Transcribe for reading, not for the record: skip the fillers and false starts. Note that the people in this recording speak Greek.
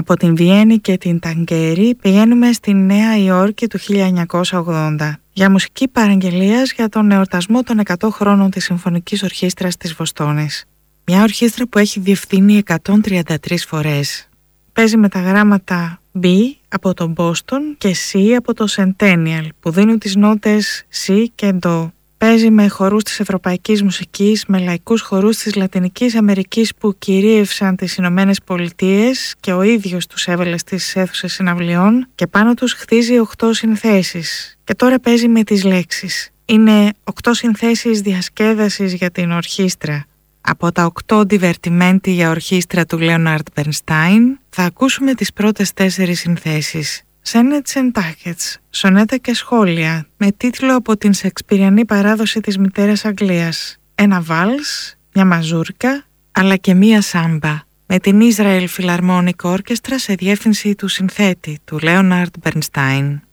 Από την Βιέννη και την Ταγκέρη πηγαίνουμε στη Νέα Υόρκη του 1980 για μουσική παραγγελίας για τον εορτασμό των 100 χρόνων της Συμφωνικής Ορχήστρας της Βοστόνης. Μια ορχήστρα που έχει διευθύνει 133 φορές. Παίζει με τα γράμματα B από το Boston και C από το Centennial που δίνουν τις νότες C και Do. Παίζει με χορούς της ευρωπαϊκής μουσικής, με λαϊκούς χορούς της Λατινικής Αμερικής που κυρίευσαν τις Ηνωμένες Πολιτείες και ο ίδιος τους έβαλε στις αίθουσες συναυλιών και πάνω τους χτίζει 8 συνθέσεις. Και τώρα παίζει με τις λέξεις. Είναι 8 συνθέσεις διασκέδασης για την ορχήστρα. Από τα 8 divertimenti για ορχήστρα του Λέοναρντ Μπερνστάιν θα ακούσουμε τις πρώτες 4 συνθέσεις. Sonnets and Tackets, σονέτα και σχόλια, με τίτλο από την σεξπιριανή παράδοση της μητέρας Αγγλίας. Ένα βάλς, μια μαζούρκα, αλλά και μια σάμπα, με την Israel Philharmonic Orchestra σε διεύθυνση του συνθέτη, του Λέοναρντ Μπερνστάιν.